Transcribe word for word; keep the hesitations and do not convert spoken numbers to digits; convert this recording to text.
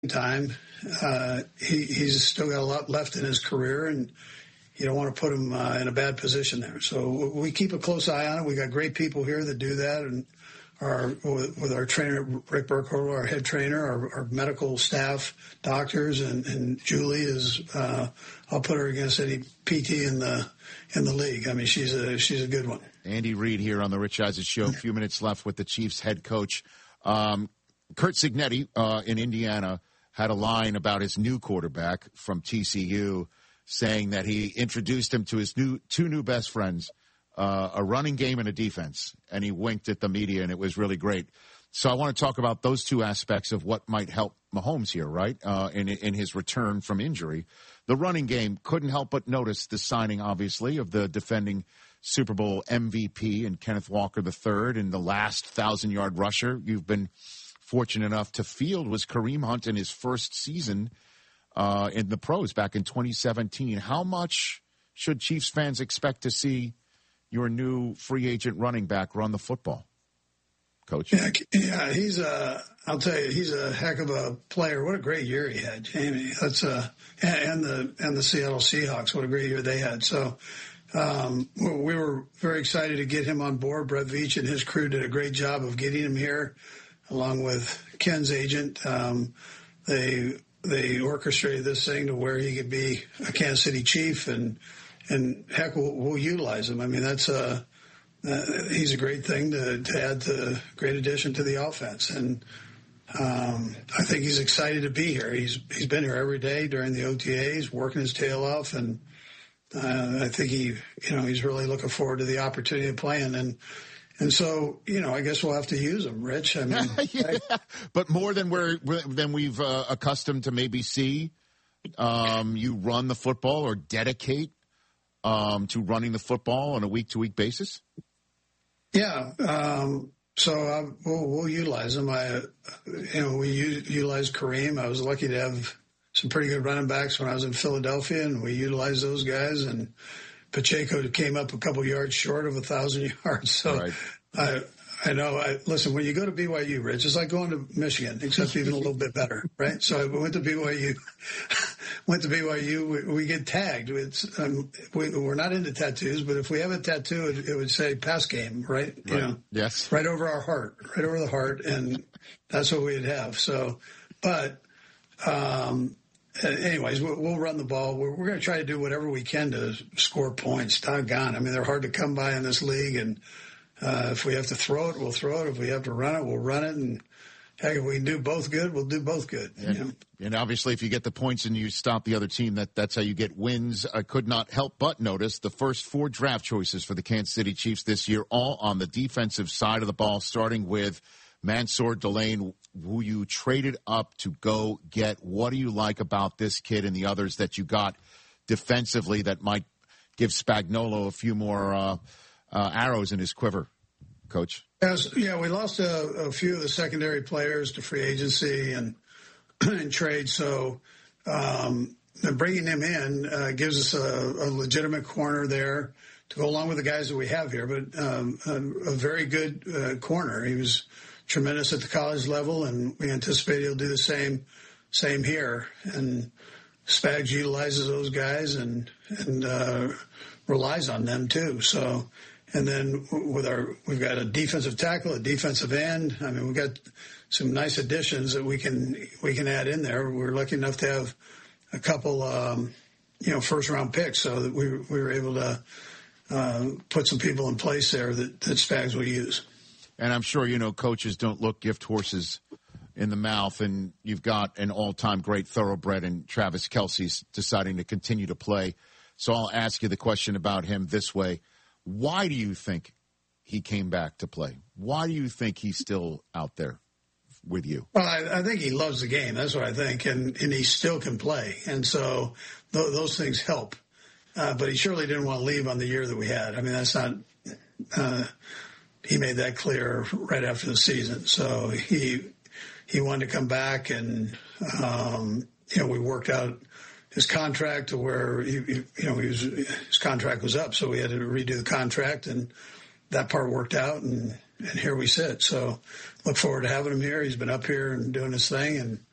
time, uh, he, he's still got a lot left in his career, and you don't want to put him uh, in a bad position there. So we keep a close eye on it. We got great people here that do that, and our with, with our trainer Rick Burkholder, our head trainer, our, our medical staff, doctors, and, and Julie is. Uh, I'll put her against any P T in the in the league. I mean, she's a she's a good one. Andy Reid here on the Rich Eisen Show. A few minutes left with the Chiefs head coach. Um, Curt Cignetti uh, in Indiana had a line about his new quarterback from T C U, saying that he introduced him to his new two new best friends, uh, a running game and a defense, and he winked at the media, and it was really great. So I want to talk about those two aspects of what might help Mahomes here, right, uh, in, in his return from injury. The running game, couldn't help but notice the signing, obviously, of the defending Super Bowl M V P and Kenneth Walker the third, and the last thousand-yard rusher you've been fortunate enough to field was Kareem Hunt in his first season uh, in the pros back in twenty seventeen. How much should Chiefs fans expect to see your new free agent running back run the football, Coach? Yeah, yeah, he's a. I'll tell you, he's a heck of a player. What a great year he had, Jamie. That's a and the and the Seattle Seahawks. What a great year they had. So. Um, we were very excited to get him on board. Brett Veach and his crew did a great job of getting him here, along with Ken's agent. Um, they they orchestrated this thing to where he could be a Kansas City Chief, and and heck, we'll, we'll utilize him. I mean, that's a uh, he's a great thing to, to add to great addition to the offense, and um, I think he's excited to be here. He's he's been here every day during the O T As, working his tail off, and. Uh, I think he, you know, he's really looking forward to the opportunity of playing, and and so, you know, I guess we'll have to use him, Rich. I mean, yeah, I, but more than we're than we've uh, accustomed to maybe see. Um, you run the football or dedicate um, to running the football on a week to week basis. Yeah. Um, so I, we'll, we'll utilize him. I, you know, we u- utilize Kareem. I was lucky to have some pretty good running backs when I was in Philadelphia, and we utilized those guys. And Pacheco came up a couple yards short of a thousand yards. So right. I, I know. I, listen, when you go to B Y U, Rich, it's like going to Michigan, except even a little bit better, right? So I went to B Y U. went to B Y U. We, we get tagged. It's, um, we, we're not into tattoos, but if we have a tattoo, it, it would say pass game, right? right? You know, yes, right over our heart, right over the heart, and that's what we'd have. So, but. Um, Anyways, we'll run the ball. We're, we're going to try to do whatever we can to score points. Doggone. I mean, they're hard to come by in this league, and uh, if we have to throw it, we'll throw it. If we have to run it, we'll run it. And heck, if we can do both good, we'll do both good. And, you know? and obviously, if you get the points and you stop the other team, that that's how you get wins. I could not help but notice the first four draft choices for the Kansas City Chiefs this year, all on the defensive side of the ball, starting with Mansour Delane, who you traded up to go get. What do you like about this kid and the others that you got defensively that might give Spagnuolo a few more uh, uh, arrows in his quiver, Coach? Yes, yeah, we lost a, a few of the secondary players to free agency and, and trade, so um, bringing him in uh, gives us a, a legitimate corner there to go along with the guys that we have here, but um, a, a very good uh, corner. He was tremendous at the college level, and we anticipate he'll do the same same here. And Spags utilizes those guys and and uh, relies on them too. So, and then with our, we've got a defensive tackle, a defensive end. I mean, we've got some nice additions that we can we can add in there. We're lucky enough to have a couple, um, you know, first round picks, so that we we were able to uh, put some people in place there that, that Spags will use. And I'm sure, you know, coaches don't look gift horses in the mouth, and you've got an all-time great thoroughbred in Travis Kelce deciding to continue to play. So I'll ask you the question about him this way. Why do you think he came back to play? Why do you think he's still out there with you? Well, I, I think he loves the game. That's what I think. And, and he still can play. And so th- those things help. Uh, but he surely didn't want to leave on the year that we had. I mean, that's not uh, – he made that clear right after the season. So he he wanted to come back, and um, you know, we worked out his contract to where he, he, you know he was his contract was up, so we had to redo the contract, and that part worked out, and and here we sit. So look forward to having him here. He's been up here and doing his thing, and